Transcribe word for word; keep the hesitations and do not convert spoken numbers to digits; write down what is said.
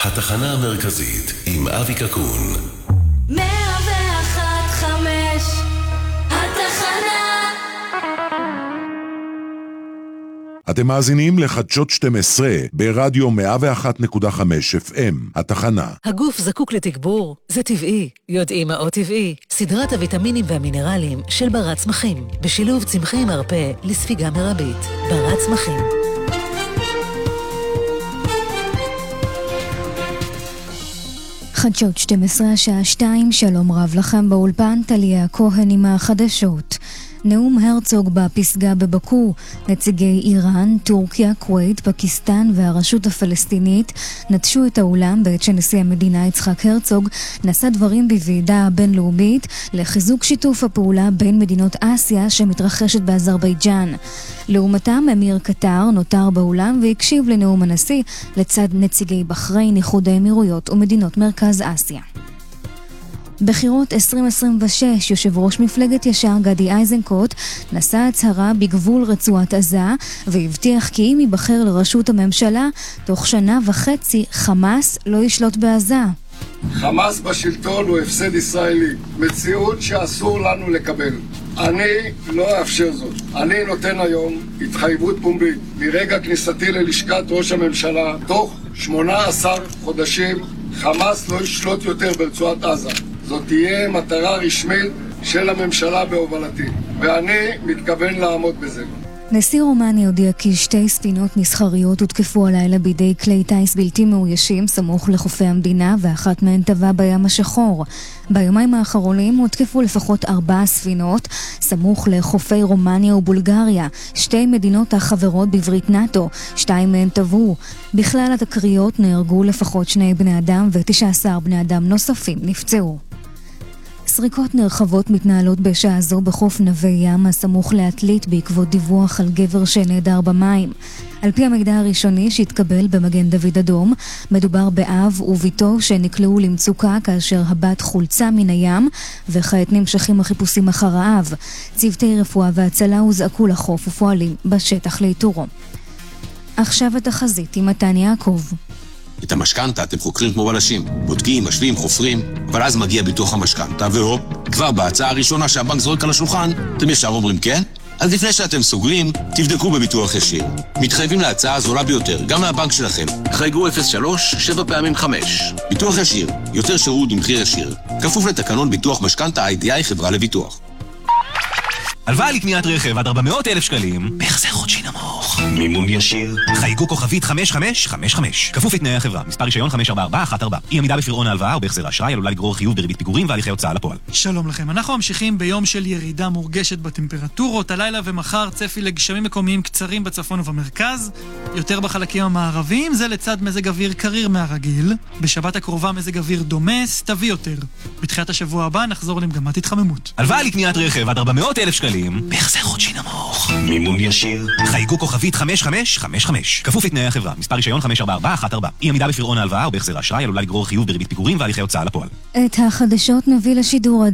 התחנה המרכזית עם אבי קקון. מאה ואחת חמש התחנה. אתם מאזינים לחדשות שתים עשרה ברדיו מאה ואחת נקודה חמש אף אם, התחנה. הגוף זקוק לתגבור, זה טבעי. יודעים מה עוד טבעי? סדרת הוויטמינים והמינרלים של ברת צמחים, בשילוב צמחי מרפא לספיגה מרבית. ברת צמחים. חדשות שתים עשרה השעה שתיים, שלום רב לכם באולפן, טליה כהן עם החדשות. נאום הרצוג בפסגה בבקו, נציגי איראן, טורקיה, כווית, פקיסטן והרשות הפלסטינית נטשו את האולם בעת שנשיא המדינה יצחק הרצוג נשא דברים בוועידה הבינלאומית לחיזוק שיתוף הפעולה בין מדינות אסיה שמתרחשת באזרבייג'אן. לעומתם אמיר קטר נותר באולם והקשיב לנאום הנשיא לצד נציגי בחריין, איחוד האמירויות ומדינות מרכז אסיה. בחירות עשרים עשרים ושש, יושב ראש מפלגת ישר גדי איזנקוט נשא הצהרה בגבול רצועת עזה והבטיח כי אם ייבחר לראשות הממשלה תוך שנה וחצי חמאס לא ישלוט בעזה. חמאס בשלטון הוא הפסד ישראלי, מציאות שאסור לנו לקבל. אני לא אאפשר זאת. אני נותן היום התחייבות פומבית מרגע כניסתי ללשכת ראש הממשלה, תוך שמונה עשר חודשים חמאס לא ישלוט יותר ברצועת עזה. זאת תהיה מטרה רשמית של הממשלה בהובלתי, ואני מתכוון לעמוד בזה. נשיא רומניה הודיע כי שתי ספינות מסחריות הותקפו הלילה בידי כלי טייס בלתי מאוישים סמוך לחופי המדינה, ואחת מהן טבעה בים השחור. ביומיים האחרונים הותקפו לפחות ארבע ספינות סמוך לחופי רומניה ובולגריה, שתי מדינות החברות בברית נאטו, שתיים מהן טבעו. בכלל התקריות נהרגו לפחות שני בני אדם ו-תשעה עשר בני אדם נוספים נפצעו. סריקות נרחבות מתנהלות בשעה זו בחוף נווה ים הסמוך לעתלית בעקבות דיווח על גבר שנעדר במים. על פי המידע הראשוני שהתקבל במגן דוד אדום, מדובר באב וביתו שנקלעו למצוקה כאשר הבת חולצה מן הים, וכעת נמשכים החיפושים אחר האב. צוותי רפואה והצלה הוזעקו לחוף ופועלים בשטח לאיתורו. עכשיו התחזית עם מתן יעקב. את המשכנתה אתם חוקרים כמו בלשים, בודקים, משלים, חופרים, אבל אז מגיע ביטוח המשכנתה, והופ, כבר בהצעה הראשונה שהבנק זורק על השולחן, אתם ישר אומרים כן? אז לפני שאתם סוגרים, תבדקו בביטוח ישיר. מתחייבים להצעה הזולה ביותר, גם מהבנק שלכם. חייגו אפס שלוש שבע פעמים חמש. ביטוח ישיר, יותר שירות במחיר ישיר. כפוף לתקנון ביטוח משכנתה איי די איי חברה לביטוח. הלוואה לקניית רכב עד ארבע מאות אלף שקלים, בהחזר חודשי נמוך. מימון ישיר. חייגו כוכבית חמש חמש חמש חמש. כפוף לתנאי החברה. מספר רישיון חמש ארבע ארבע אחת ארבע. אי עמידה בפירעון ההלוואה או בהחזר האשראי עלולה לגרור חיוב בריבית פיגורים והליכי הוצאה לפועל. שלום לכם. אנחנו ממשיכים ביום של ירידה מורגשת בטמפרטורות. הלילה ומחר צפי לגשמים מקומיים קצרים בצפון ובמרכז, יותר בחלקים המערביים, זה לצד מזג אוויר קריר מהרגיל. בשבת הקרובה מזג אוויר דומה, סתווי יותר. בתחילת השבוע הבא נחזור למגמת התחממות. הלוואה לקניית רכב עד ארבע מאות אלף שקלים, בהחזר חודשי נמוך. מימון ישיר. חייגו כוכבית חמש חמש חמש חמש. כפוף לתנאי החברה. מספר רישיון חמש ארבע ארבע אחת ארבע. אי עמידה בפירעון ההלוואה או בהחזר האשראי עלולה לגרור חיוב בריבית פיגורים והליכי הוצאה לפועל. את החדשות נביא לשידור